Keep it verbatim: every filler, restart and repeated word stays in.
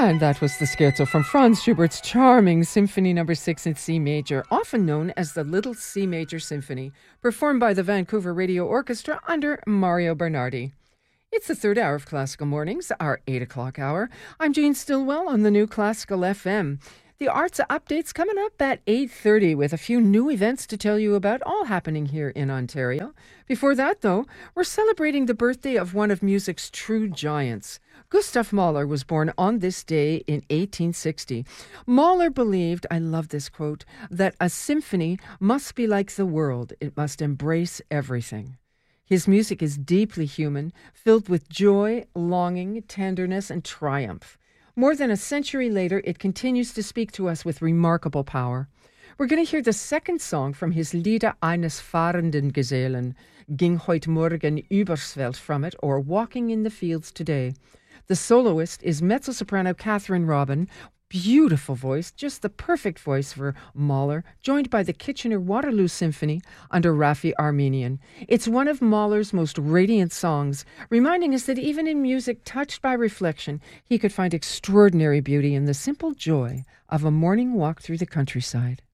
And that was the scherzo from Franz Schubert's charming Symphony Number Six in C Major, often known as the Little C Major Symphony, performed by the Vancouver Radio Orchestra under Mario Bernardi. It's the third hour of Classical Mornings, our eight o'clock hour. I'm Jean Stillwell on the New Classical F M. The Arts Update's coming up at eight thirty with a few new events to tell you about, all happening here in Ontario. Before that, though, we're celebrating the birthday of one of music's true giants. Gustav Mahler was born on this day in eighteen sixty. Mahler believed, I love this quote, that a symphony must be like the world. It must embrace everything. His music is deeply human, filled with joy, longing, tenderness, and triumph. More than a century later, it continues to speak to us with remarkable power. We're going to hear the second song from his Lieder eines fahrenden Gesellen, Ging heut Morgen übers Feld from it, or Walking in the Fields Today. The soloist is mezzo-soprano Catherine Robin. Beautiful voice, just the perfect voice for Mahler, joined by the Kitchener-Waterloo Symphony under Raffi Armenian. It's one of Mahler's most radiant songs, reminding us that even in music touched by reflection, he could find extraordinary beauty in the simple joy of a morning walk through the countryside.